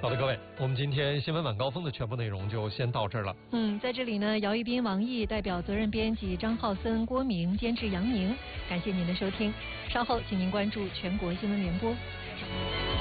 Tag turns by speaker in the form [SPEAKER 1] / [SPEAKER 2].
[SPEAKER 1] 好的，各位，我们今天新闻晚高峰的全部内容就先到这儿了。
[SPEAKER 2] 在这里呢，姚一斌、王毅代表责任编辑张浩森、郭明，监制杨宁，感谢您的收听。稍后请您关注全国新闻联播。